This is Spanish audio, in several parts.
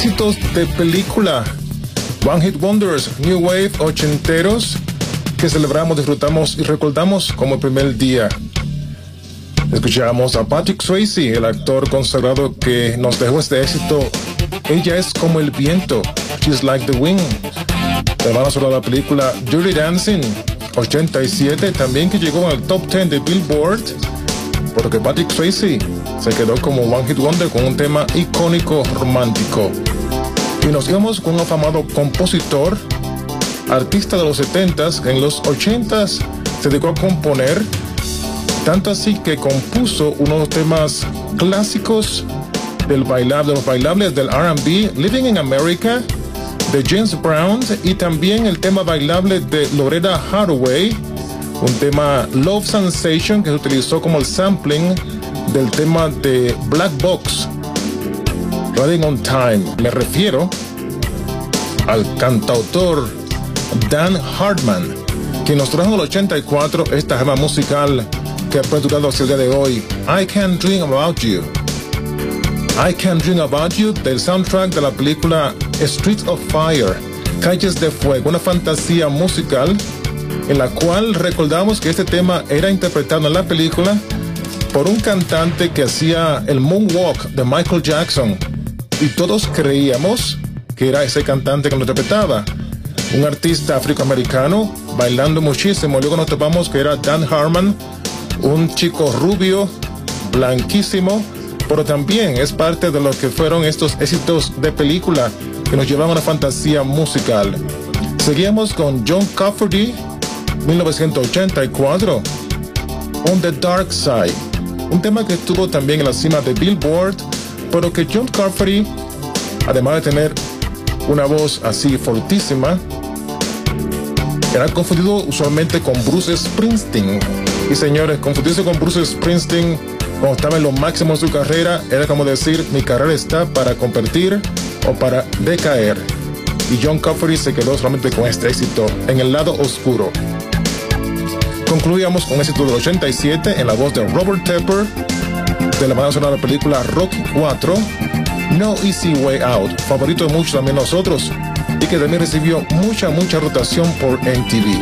éxitos de película, One Hit Wonders, New Wave, ochenteros, que celebramos, disfrutamos y recordamos como el primer día. Escuchamos a Patrick Swayze, el actor consagrado que nos dejó este éxito. Ella es como el viento, She's Like the Wind. Además, sobre la película Dirty Dancing, 87, también que llegó al top 10 de Billboard, porque Patrick Swayze se quedó como One Hit Wonder con un tema icónico romántico. Y nos íbamos con un afamado compositor, artista de los 70s, en los 80s se dedicó a componer, tanto así que compuso unos temas clásicos de los bailables del R&B, Living in America, de James Brown, y también el tema bailable de Loretta Hathaway, un tema Love Sensation que se utilizó como el sampling del tema de Black Box, Riding on Time. Me refiero al cantautor Dan Hartman, quien nos trajo en el 84 esta gema musical que ha perdurado hacia el día de hoy, I Can't Dream About You. I Can't Dream About You, del soundtrack de la película Streets of Fire, Calles de Fuego, una fantasía musical en la cual recordamos que este tema era interpretado en la película por un cantante que hacía el moonwalk de Michael Jackson, y todos creíamos que era ese cantante que lo interpretaba, un artista afroamericano bailando muchísimo. Luego nos topamos que era Dan Hartman, un chico rubio, blanquísimo, pero también es parte de lo que fueron estos éxitos de película que nos llevan a una fantasía musical. Seguimos con John Cafferty, 1984, On the Dark Side, un tema que estuvo también en la cima de Billboard, pero que John Cafferty, además de tener una voz así fortísima, era confundido usualmente con Bruce Springsteen. Y señores, confundirse con Bruce Springsteen cuando estaba en lo máximo de su carrera era como decir, mi carrera está para competir o para decaer. Y John Cafferty se quedó solamente con este éxito en el lado oscuro. Concluíamos con éxito del 87 en la voz de Robert Tepper, de la banda sonora de la película Rocky 4, No Easy Way Out, favorito de muchos también nosotros, y que también recibió mucha rotación por MTV.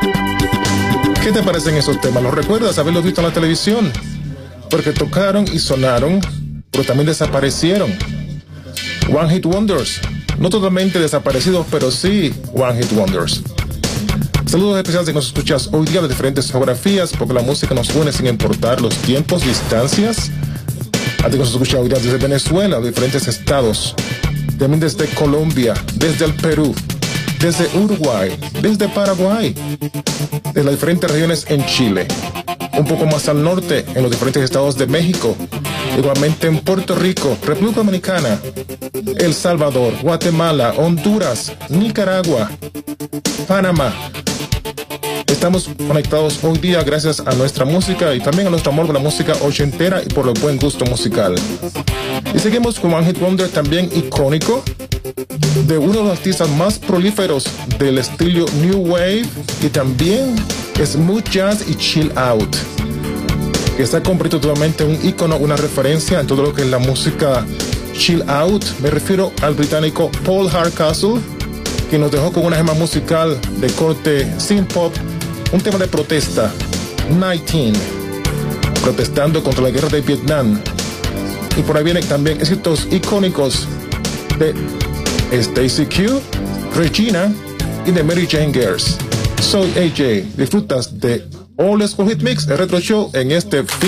¿Qué te parecen esos temas? ¿Los recuerdas haberlos visto en la televisión? Porque tocaron y sonaron, pero también desaparecieron. One Hit Wonders, no totalmente desaparecidos, pero sí One Hit Wonders. Saludos especiales que nos escuchas hoy día de diferentes geografías, porque la música nos une sin importar los tiempos, distancias. A ti que nos escucha hoy día desde Venezuela, de diferentes estados, también desde Colombia, desde el Perú, desde Uruguay, desde Paraguay, de las diferentes regiones en Chile, un poco más al norte en los diferentes estados de México, igualmente en Puerto Rico, República Dominicana, El Salvador, Guatemala, Honduras, Nicaragua, Panamá. Estamos conectados hoy día gracias a nuestra música y también a nuestro amor por la música ochentera y por el buen gusto musical. Y seguimos con One Hit Wonder también icónico, de uno de los artistas más prolíferos del estilo New Wave y también Smooth Jazz y Chill Out, que está convertido totalmente en un ícono, una referencia en todo lo que es la música Chill Out. Me refiero al británico Paul Hardcastle, que nos dejó con una gema musical de corte synth pop, un tema de protesta, 19, protestando contra la guerra de Vietnam. Y por ahí vienen también éxitos icónicos de Stacy Q, Regina y de Mary Jane Girls. Soy AJ, disfrutas de All School Hit Mix, el Retro Show en este